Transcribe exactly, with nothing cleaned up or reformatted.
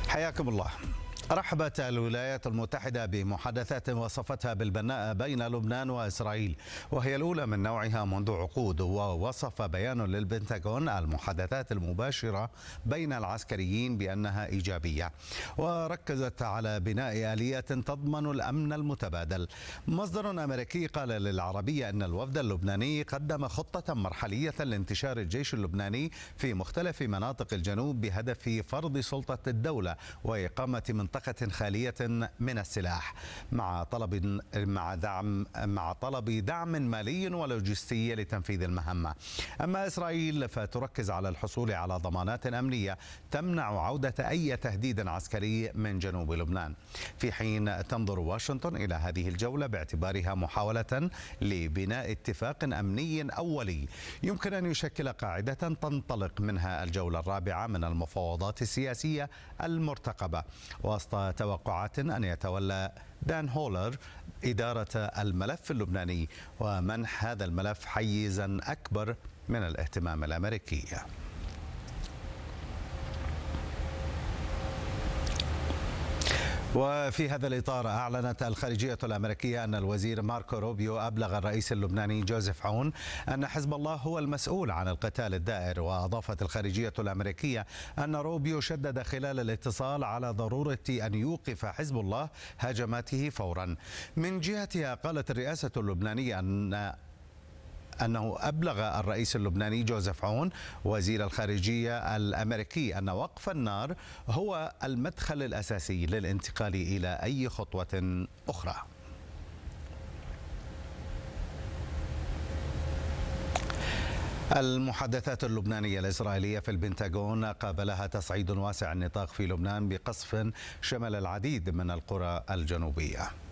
حياكم الله. رحبت الولايات المتحدة بمحادثات وصفتها بالبناءة بين لبنان وإسرائيل، وهي الأولى من نوعها منذ عقود. ووصف بيان للبنتاغون المحادثات المباشرة بين العسكريين بأنها إيجابية، وركزت على بناء آليات تضمن الأمن المتبادل. مصدر أمريكي قال للعربية أن الوفد اللبناني قدم خطة مرحلية لانتشار الجيش اللبناني في مختلف مناطق الجنوب بهدف فرض سلطة الدولة وإقامة منطقة خالية من السلاح، مع طلب مع دعم مع طلب دعم مالي ولوجستي لتنفيذ المهمة. أما إسرائيل فتركز على الحصول على ضمانات أمنية تمنع عودة أي تهديد عسكري من جنوب لبنان، في حين تنظر واشنطن إلى هذه الجولة باعتبارها محاولة لبناء اتفاق أمني أولي يمكن أن يشكل قاعدة تنطلق منها الجولة الرابعة من المفاوضات السياسية المرتقبة، وسط توقعات أن يتولى دان هولر إدارة الملف اللبناني ومنح هذا الملف حيزا أكبر من الاهتمام الأمريكي. وفي هذا الإطار أعلنت الخارجية الأمريكية أن الوزير ماركو روبيو أبلغ الرئيس اللبناني جوزيف عون أن حزب الله هو المسؤول عن القتال الدائر. وأضافت الخارجية الأمريكية أن روبيو شدد خلال الاتصال على ضرورة أن يوقف حزب الله هجماته فورا. من جهتها قالت الرئاسة اللبنانية أن أنه أبلغ الرئيس اللبناني جوزيف عون وزير الخارجية الأمريكي أن وقف النار هو المدخل الأساسي للانتقال إلى أي خطوة أخرى. المحادثات اللبنانية الإسرائيلية في البنتاغون قابلها تصعيد واسع النطاق في لبنان بقصف شمل العديد من القرى الجنوبية.